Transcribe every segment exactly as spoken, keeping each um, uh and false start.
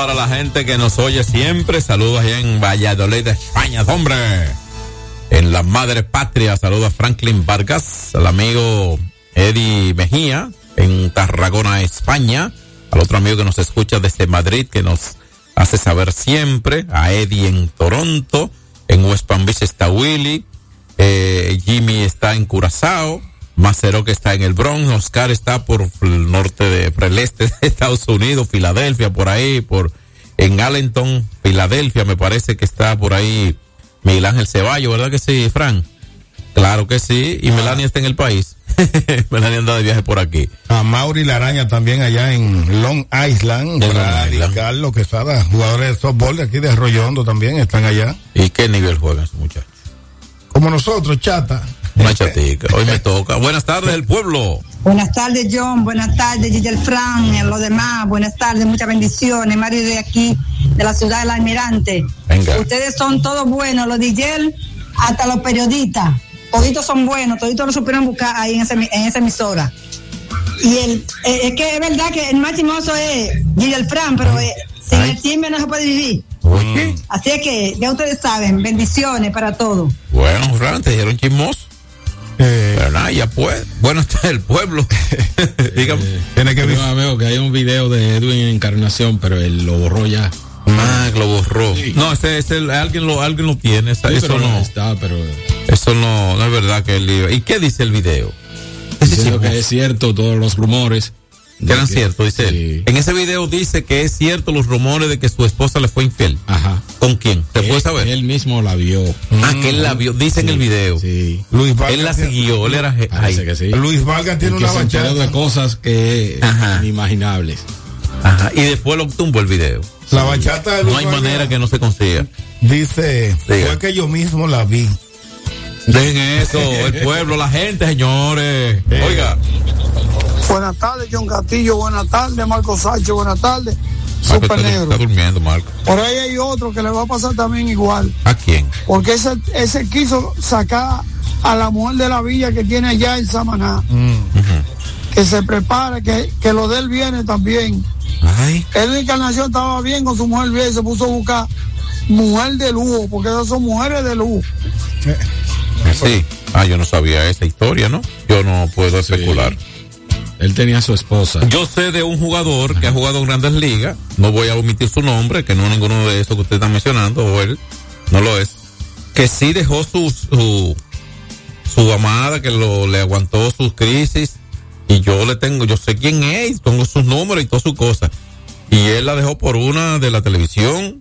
para la gente que nos oye siempre. Saludos allá en Valladolid, España, hombre. En la madre patria, saludos a Franklin Vargas, al amigo Eddie Mejía, en Tarragona, España. Al otro amigo que nos escucha desde Madrid, que nos hace saber siempre. A Eddie en Toronto. En West Palm Beach está Willy. Eh, Jimmy está en Curazao. Macero que está en el Bronx. Oscar está por el norte de, por el este de Estados Unidos, Filadelfia, por ahí, por en Allenton, Filadelfia, me parece que está por ahí Miguel Ángel Ceballos, ¿verdad que sí, Fran? Claro que sí, y ah. Melania está en el país. Melania anda de viaje por aquí. A Mauri Laraña también allá en Long Island, para Carlos Quesada, jugadores de softball de aquí de Arroyo Hondo también están allá. ¿Y qué nivel juegan esos muchachos? Como nosotros, chata. Una chatica, hoy me toca. Buenas tardes, el pueblo. Buenas tardes, John. Buenas tardes, Gigel Fran, y los demás. Buenas tardes, muchas bendiciones. Mario de aquí, de la ciudad del Almirante. Venga. Ustedes son todos buenos, los D J, hasta los periodistas. Toditos son buenos, toditos lo supieron buscar ahí en, ese, en esa emisora. Y el, eh, es que es verdad que el más chismoso es Gigel Fran, pero eh, sin Ay. el chisme no se puede vivir. Uy. Así es que ya ustedes saben, bendiciones para todos. Bueno, Fran, te dijeron chismoso. Eh, Pero nada, ya pues. Bueno, está el pueblo. Dígame. Eh, Tiene que ver. No, veo que hay un video de Edwin en Encarnación, pero él lo borró ya. Ah, lo borró. Sí. No, ese, ese, alguien lo, alguien lo tiene. Esa, sí, eso no, no está, pero. Eso no, no es verdad que él iba. ¿Y qué dice el video? Dice que es cierto todos los rumores. Que eran ciertos, dice sí. él. En ese video dice que es cierto los rumores de que su esposa le fue infiel. Ajá. ¿Con quién? ¿Se él, puede saber? Él mismo la vio. Ah, mm. que él la vio, dice sí, en el video. Sí. Luis Vargas. Él la siguió, él era ahí. Que sí. Luis Vargas tiene una bachata de cosas que Ajá. inimaginables. Ajá. Y después lo tumbó el video. La bachata de Luis No hay Vargas manera que no se consiga. Dice, Diga. fue que yo mismo la vi. Dejen eso, el pueblo, la gente, señores. Eh. Oiga. Buenas tardes, John Castillo. Buenas tardes, Marco Sánchez. Buenas tardes, Super está, Negro. Está durmiendo, Marco. Por ahí hay otro que le va a pasar también igual. ¿A quién? Porque ese, ese quiso sacar a la mujer de la villa que tiene allá en Samaná. Mm. Uh-huh. Que se prepare, que, que lo de él viene también. Ay. Él en Encarnación estaba bien con su mujer bien y se puso a buscar mujer de lujo, porque esas son mujeres de lujo. Eh. Sí. Ah, yo no sabía esa historia, ¿no? Yo no puedo sí. especular. Él tenía a su esposa. Yo sé de un jugador Ajá. que ha jugado en Grandes Ligas, no voy a omitir su nombre, que no es ninguno de esos que usted está mencionando, o él, no lo es, que sí dejó su, su, su amada, que lo, le aguantó sus crisis, y yo le tengo, yo sé quién es, tengo sus números y todas sus cosas, y él la dejó por una de la televisión,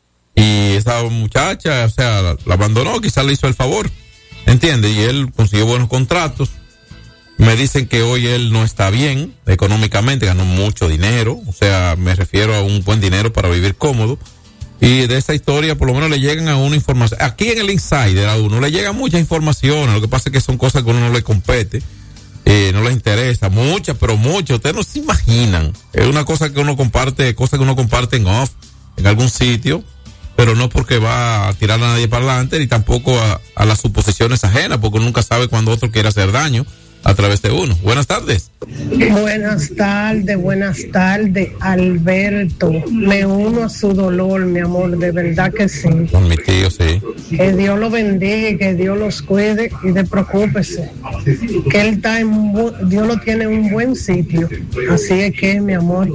y esa muchacha, o sea, la, la abandonó, quizás le hizo el favor, ¿entiende? Y él consiguió buenos contratos. Me dicen que hoy él no está bien económicamente, ganó mucho dinero, o sea, me refiero a un buen dinero para vivir cómodo. Y de esa historia por lo menos le llegan a una información. Aquí en el Insider a uno le llega mucha información, lo que pasa es que son cosas que a uno no le compete, eh, no le interesa, muchas, pero muchas, ustedes no se imaginan. Es una cosa que uno comparte, cosas que uno comparte en off, en algún sitio, pero no porque va a tirar a nadie para adelante, ni tampoco a, a las suposiciones ajenas, porque uno nunca sabe cuando otro quiere hacer daño a través de uno. Buenas tardes. Buenas tardes, buenas tardes, Alberto. Me uno a su dolor, mi amor, de verdad que sí. Con mi tío, sí. Que Dios lo bendiga, que Dios los cuide y de preocúpese. Que él está en bu- Dios lo tiene en un buen sitio. Así es que, mi amor.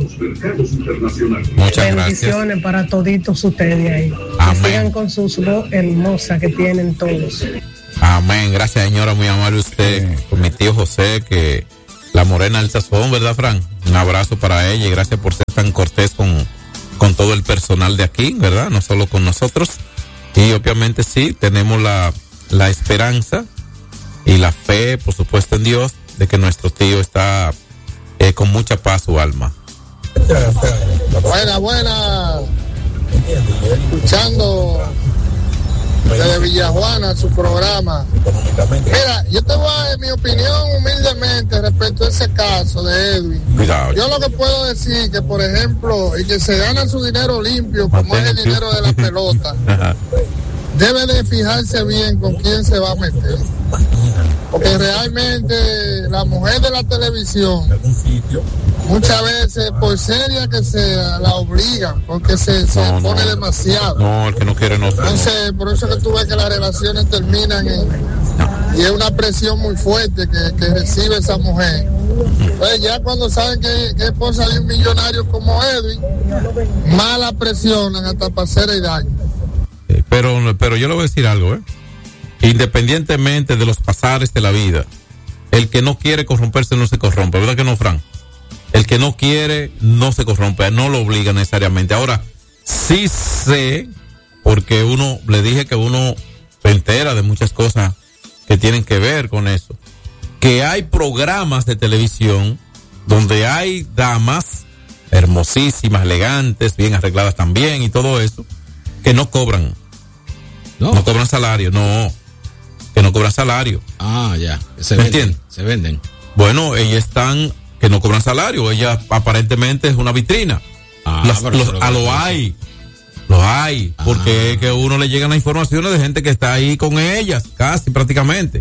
Muchas bendiciones gracias. Para toditos ustedes ahí. Amén. Que sigan con sus voz hermosas que tienen todos. Amén, gracias señora, muy amable usted, sí. Con mi tío José, que la morena del sazón, ¿verdad, Fran? Un abrazo para ella y gracias por ser tan cortés con, con todo el personal de aquí, ¿verdad? No solo con nosotros. Y obviamente sí, tenemos la, la esperanza y la fe, por supuesto, en Dios, de que nuestro tío está eh, con mucha paz su alma. Buena, buena. Escuchando desde Villajuana su programa. Mira, yo te voy a dar mi opinión humildemente respecto a ese caso de Edwin. Cuidado. Yo lo que puedo decir que, por ejemplo, y que se gana su dinero limpio, como es el dinero de la pelota, debe de fijarse bien con quién se va a meter. Porque realmente la mujer de la televisión, muchas veces, por seria que sea, la obligan, porque se, se no, pone no, demasiado. No, el que no quiere no. Entonces, por eso que tú ves que las relaciones terminan en, y es una presión muy fuerte que, que recibe esa mujer. Entonces, ya cuando saben que, que es esposa de un millonario como Edwin, más la presionan hasta para hacer daño. Pero, pero yo le voy a decir algo, ¿eh? Independientemente de los pasares de la vida, el que no quiere corromperse no se corrompe, ¿verdad que no, Fran? El que no quiere no se corrompe, no lo obliga necesariamente. Ahora, sí sé, porque uno, le dije que uno se entera de muchas cosas que tienen que ver con eso, que hay programas de televisión donde hay damas hermosísimas, elegantes, bien arregladas también y todo eso, que no cobran. No, no cobran salario, no. Que no cobran salario. Ah, ya. Se ¿Me venden, entiendes? Se venden. Bueno, ellas están que no cobran salario. Ella aparentemente es una vitrina. Ah, Las, los, a lo hay. Lo hay. Ah. Porque es que a uno le llegan las informaciones de gente que está ahí con ellas, casi prácticamente.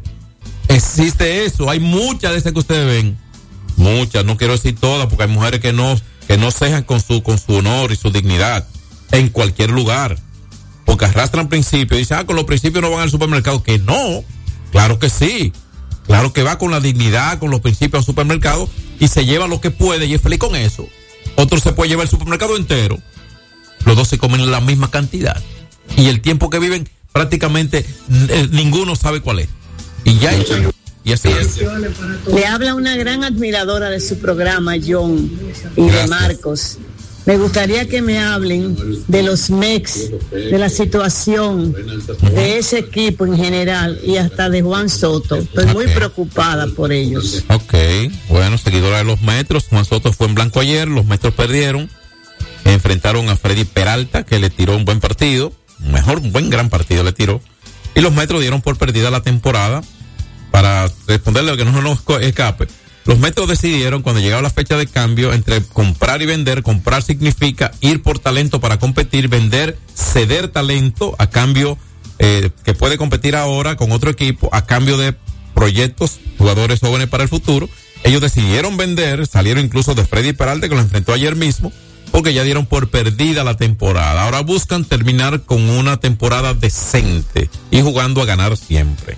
Existe eso. Hay muchas de esas que ustedes ven. Muchas, no quiero decir todas, porque hay mujeres que no, que no cejan con su, con su honor y su dignidad. En cualquier lugar. Porque arrastran principios y dicen, ah, con los principios no van al supermercado. Que no, claro que sí. Claro que va con la dignidad, con los principios al supermercado y se lleva lo que puede y es feliz con eso. Otro se puede llevar el supermercado entero. Los dos se comen la misma cantidad. Y el tiempo que viven, prácticamente eh, ninguno sabe cuál es. Y ya hecho. Y así es. Le habla una gran admiradora de su programa, John, y Gracias. de Marcos. Me gustaría que me hablen de los Mex, de la situación de ese equipo en general y hasta de Juan Soto. Estoy okay. muy preocupada por ellos. Ok, bueno, seguidora de los Metros. Juan Soto fue en blanco ayer, los Metros perdieron. Enfrentaron a Freddy Peralta, que le tiró un buen partido, mejor, un buen gran partido le tiró. Y los Metros dieron por perdida la temporada. Para responderle a que no nos escape. Los Metros decidieron, cuando llegaba la fecha de cambio, entre comprar y vender. Comprar significa ir por talento para competir, vender, ceder talento a cambio eh, que puede competir ahora con otro equipo, a cambio de proyectos, jugadores jóvenes para el futuro. Ellos decidieron vender, salieron incluso de Freddy Peralta, que lo enfrentó ayer mismo, porque ya dieron por perdida la temporada. Ahora buscan terminar con una temporada decente y jugando a ganar siempre.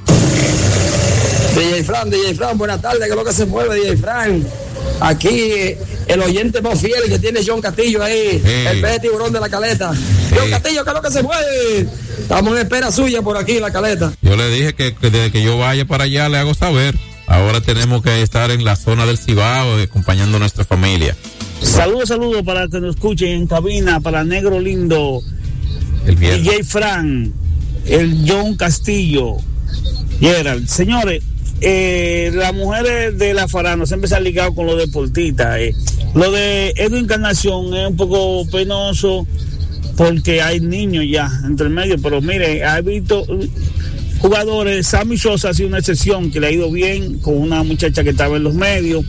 D J Fran, D J Fran, buenas tardes, que es lo que se mueve, D J Fran. Aquí eh, el oyente más fiel que tiene John Castillo ahí, sí. el pez de tiburón de la Caleta. Sí. John Castillo, que es lo que se mueve. Estamos en espera suya por aquí en la Caleta. Yo le dije que, que desde que yo vaya para allá le hago saber. Ahora tenemos que estar en la zona del Cibao acompañando a nuestra familia. Saludos, saludos para que nos escuchen en cabina, para Negro Lindo, el D J Fran, el John Castillo, Gerald. Señores, Eh, las mujeres de la Farano siempre se han ligado con los deportistas. Eh. Lo de Edwin Encarnación es un poco penoso porque hay niños ya entre medio, pero mire, ha visto jugadores. Sammy Sosa ha sido una excepción que le ha ido bien con una muchacha que estaba en los medios,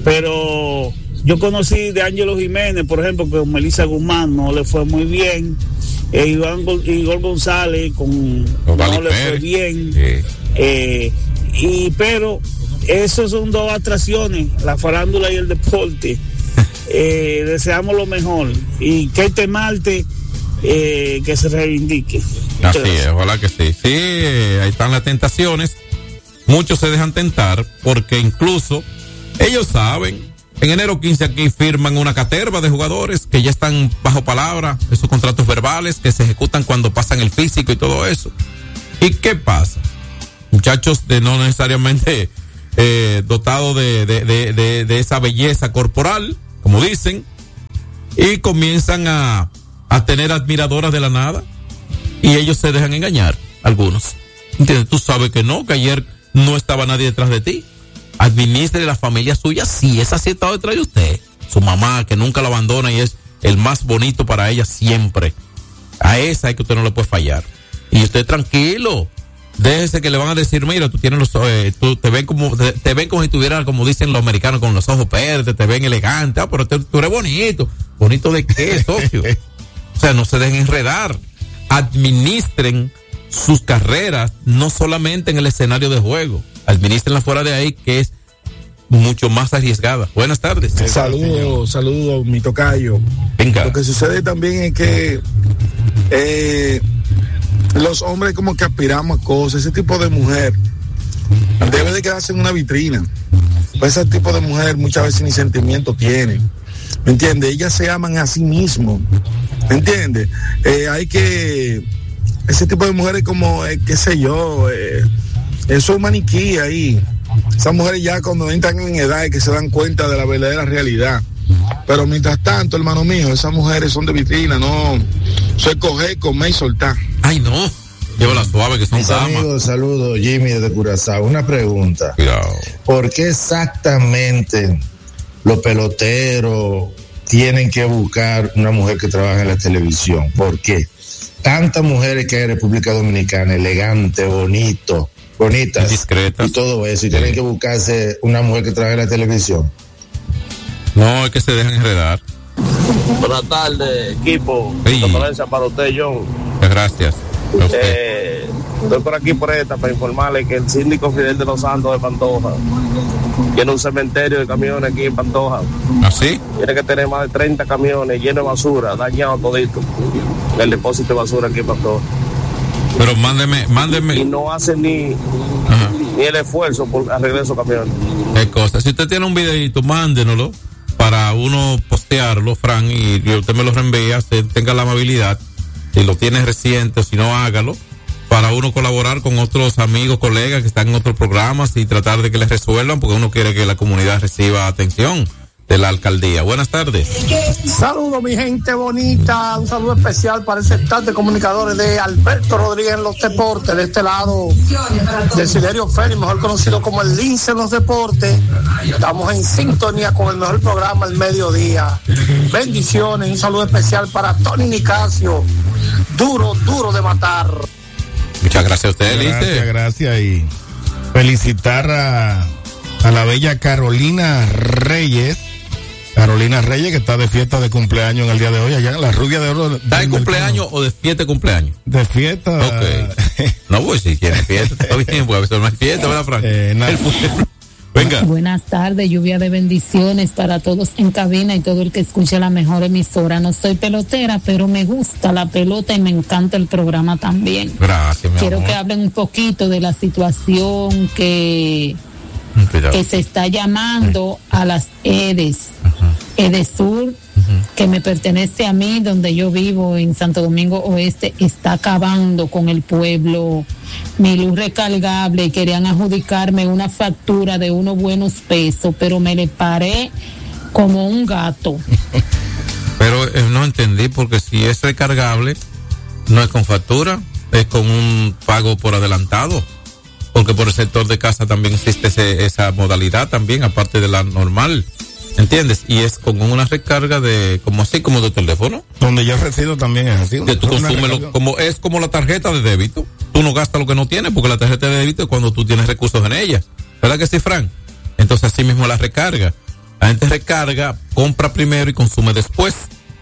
pero yo conocí de Ángelo Jiménez, por ejemplo, que con Melissa Guzmán no le fue muy bien. Eh, Iván Igor González con no, no le fue bien. Sí. Eh, y pero esos son dos atracciones, la farándula y el deporte. eh, deseamos lo mejor y que este Marte eh, que se reivindique. Así es, ojalá que sí. Sí, ahí están las tentaciones. Muchos se dejan tentar porque incluso ellos saben, en enero quince aquí firman una caterva de jugadores que ya están bajo palabra, esos contratos verbales que se ejecutan cuando pasan el físico y todo eso. ¿Y qué pasa? Muchachos de no necesariamente eh, dotados de, de, de, de, de esa belleza corporal, como dicen, y comienzan a, a tener admiradoras de la nada, y ellos se dejan engañar, algunos. ¿Entiendes? Tú sabes que no, que ayer no estaba nadie detrás de ti. Administre la familia suya, sí, esa sí estaba detrás de usted. Su mamá, que nunca la abandona y es el más bonito para ella siempre. A esa es que usted no le puede fallar. Y usted tranquilo. Déjese que le van a decir, mira, tú tienes los, eh, tú te ven como, te, te ven como si tuviera, como dicen los americanos, con los ojos verdes, te ven elegante, ah, pero te, tú eres bonito. ¿Bonito de qué, socio? O sea, no se dejen enredar. administren sus carreras, no solamente en el escenario de juego, administrenla fuera de ahí, que es mucho más arriesgada. Buenas tardes. Saludos, saludos, mi tocayo. Venga. Lo que sucede también es que eh, los hombres como que aspiramos a cosas, ese tipo de mujer debe de quedarse en una vitrina. Pues ese tipo de mujer muchas veces ni sentimiento tiene, ¿me entiendes? Ellas se aman a sí mismos, ¿me entiendes? Eh, hay que, ese tipo de mujeres como, eh, qué sé yo, eh, eso es maniquí ahí. Esas mujeres ya cuando entran en edad y que se dan cuenta de la verdadera realidad. Pero mientras tanto, hermano mío, esas mujeres son de vitrina, no, soy coger, comer y soltar. Ay, no. Llévala suave, que son damas. Amigos, saludos, Jimmy desde Curazao. Una pregunta. Cuidado. ¿Por qué exactamente los peloteros tienen que buscar una mujer que trabaja en la televisión? ¿Por qué? Tantas mujeres que hay en República Dominicana, elegante, bonito, bonitas, discretas, y todo eso, y sí. Tienen que buscarse una mujer que trabaja en la televisión. No, es que se dejan enredar. Buenas tardes, equipo. Sí. Condolencia para usted, John. Muchas gracias. Eh, estoy por aquí por esta para informarle que el síndico Fidel de los Santos de Pantoja tiene un cementerio de camiones aquí en Pantoja. ¿Ah, sí? Tiene que tener más de treinta camiones llenos de basura, dañados todito. El depósito de basura aquí en Pantoja. Pero mándeme, mándeme. Y no hace ni, ni el esfuerzo por arreglar esos camiones. Qué cosa. Si usted tiene un videito, mándenoslo para uno postearlo, Fran, y usted me lo reenvía, usted tenga la amabilidad. Si lo tiene reciente o si no, hágalo, para uno colaborar con otros amigos, colegas que están en otros programas y tratar de que les resuelvan, porque uno quiere que la comunidad reciba atención de la alcaldía. Buenas tardes. Saludos, mi gente bonita. Un saludo especial para ese staff de comunicadores de Alberto Rodríguez en los deportes, de este lado de Siderio Félix, mejor conocido como el Lince en los deportes. Estamos en sintonía con el mejor programa al mediodía. Bendiciones. Un saludo especial para Tony Nicasio. Duro, duro de matar. Muchas gracias a usted, Lince. Gracias, gracias. Y felicitar a, a la bella Carolina Reyes. Carolina Reyes, que está de fiesta de cumpleaños en el día de hoy, allá en la Rubia de Oro. ¿Está de cumpleaños o de fiesta de cumpleaños? De fiesta. Ok. No, pues si quiere fiesta, está bien, pues a veces no hay fiesta, ¿verdad, Frank? Eh, Venga. Buenas tardes, lluvia de bendiciones para todos en cabina y todo el que escuche la mejor emisora. No soy pelotera, pero me gusta la pelota y me encanta el programa también. Gracias, mi Quiero amor. que hablen un poquito de la situación que, que se está llamando a las EDES. Uh-huh. EDESUR, uh-huh. que me pertenece a mí, donde yo vivo en Santo Domingo Oeste, está acabando con el pueblo. Mi luz recargable y querían adjudicarme una factura de unos buenos pesos, pero me le paré como un gato. Pero eh, no entendí, porque si es recargable, no es con factura, es con un pago por adelantado, porque por el sector de casa también existe ese, esa modalidad también, aparte de la normal. ¿Entiendes? Y es con una recarga de, como así, como de teléfono. Donde yo resido también es así. Que tú consumes, lo, como, es como la tarjeta de débito. Tú no gastas lo que no tienes, porque la tarjeta de débito es cuando tú tienes recursos en ella. ¿Verdad que sí, Fran? Entonces así mismo la recarga. La gente recarga, compra primero y consume después.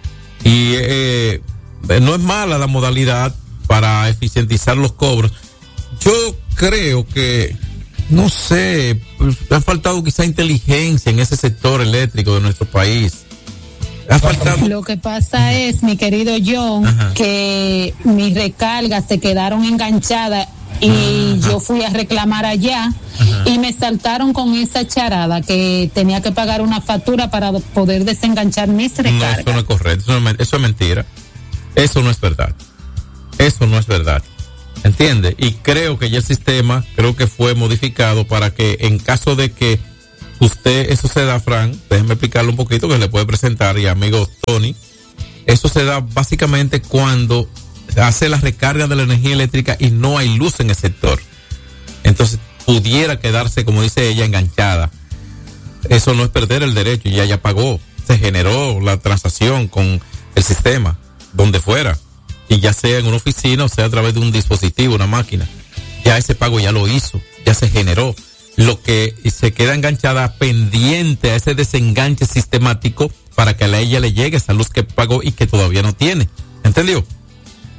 Y eh, no es mala la modalidad para eficientizar los cobros. Yo creo que... No sé, pues, ha faltado quizá inteligencia en ese sector eléctrico de nuestro país. Ha faltado. Lo que pasa es, mi querido John, Ajá. que mis recargas se quedaron enganchadas y Ajá. yo fui a reclamar allá Ajá. y me saltaron con esa charada que tenía que pagar una factura para poder desenganchar mis recargas. No, eso no es correcto, eso, no es, eso es mentira. Eso no es verdad. Eso no es verdad. ¿Entiende? Y creo que ya el sistema, creo que fue modificado para que en caso de que usted, eso se da, Fran, déjeme explicarlo un poquito, que le puede presentar, y amigo Tony, eso se da básicamente cuando hace la recarga de la energía eléctrica y no hay luz en el sector. Entonces, pudiera quedarse, como dice ella, enganchada. Eso no es perder el derecho, ya ya pagó, se generó la transacción con el sistema, donde fuera. Y ya sea en una oficina o sea a través de un dispositivo, una máquina, ya ese pago ya lo hizo, ya se generó. Lo que se queda enganchada pendiente a ese desenganche sistemático para que a ella le llegue esa luz que pagó y que todavía no tiene. ¿Entendió? Ese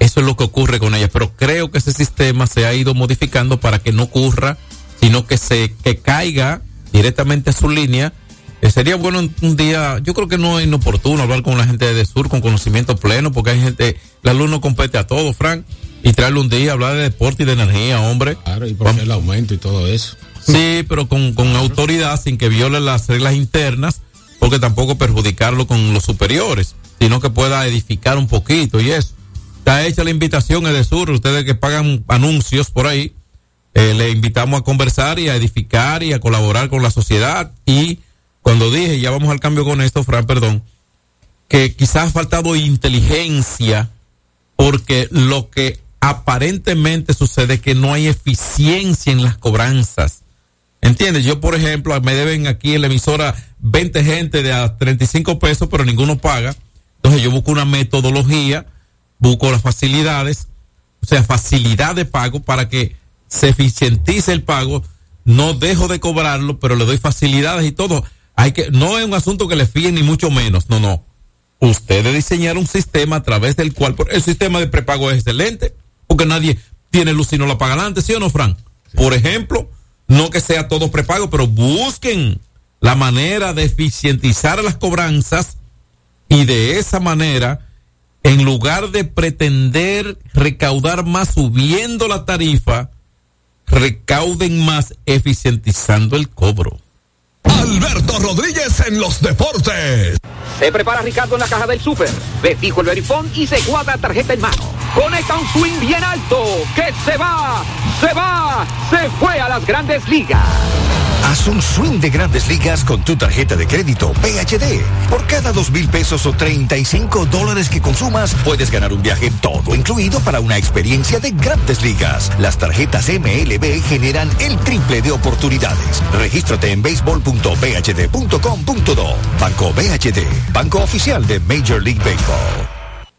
Eso es lo que ocurre con ellas, pero creo que ese sistema se ha ido modificando para que no ocurra, sino que se que caiga directamente a su línea. Eh, sería bueno un, un día, yo creo que no es inoportuno hablar con la gente de Edesur con conocimiento pleno, porque hay gente, el alumno compete a todo, Frank, y traerle un día, hablar de deporte y de energía, hombre. Claro, y por el aumento y todo eso. Sí, pero con, con autoridad, sin que viole las reglas internas, porque tampoco perjudicarlo con los superiores, sino que pueda edificar un poquito y eso. Está hecha la invitación a Edesur, ustedes que pagan anuncios por ahí, eh, le invitamos a conversar y a edificar y a colaborar con la sociedad. Y cuando dije, ya vamos al cambio con esto, Fran, perdón, que quizás ha faltado inteligencia, porque lo que aparentemente sucede es que no hay eficiencia en las cobranzas. ¿Entiendes? Yo, por ejemplo, me deben aquí en la emisora veinte gente de a treinta y cinco pesos, pero ninguno paga. Entonces yo busco una metodología, busco las facilidades, o sea, facilidad de pago para que se eficientice el pago. No dejo de cobrarlo, pero le doy facilidades y todo. Hay que, no es un asunto que le fíen ni mucho menos, no, no. Ustedes diseñaron un sistema a través del cual, el sistema de prepago es excelente, porque nadie tiene luz si no la paga antes, ¿sí o no, Fran? Sí. Por ejemplo, no que sea todo prepago, pero busquen la manera de eficientizar las cobranzas y de esa manera, en lugar de pretender recaudar más subiendo la tarifa, recauden más eficientizando el cobro. Alberto Rodríguez en los deportes. Se prepara Ricardo en la caja del súper. Ve fijo el verifón y se guarda tarjeta en mano. Conecta un swing bien alto. Que se va, se va, se fue a las Grandes Ligas. Haz un swing de Grandes Ligas con tu tarjeta de crédito P H D. Por cada dos mil pesos o treinta y cinco dólares que consumas, puedes ganar un viaje todo incluido para una experiencia de Grandes Ligas. Las tarjetas M L B generan el triple de oportunidades. Regístrate en béisbol punto b h d punto com punto do. Banco B H D, banco oficial de Major League Baseball.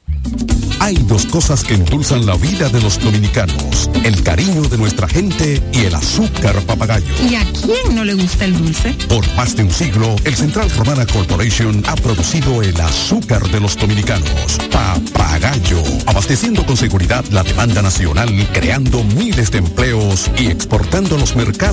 Hay dos cosas que endulzan la vida de los dominicanos: el cariño de nuestra gente y el azúcar papagayo. ¿Y a quién no le gusta el dulce? Por más de un siglo, el Central Romana Corporation ha producido el azúcar de los dominicanos, Papagayo, abasteciendo con seguridad la demanda nacional, creando miles de empleos y exportando a los mercados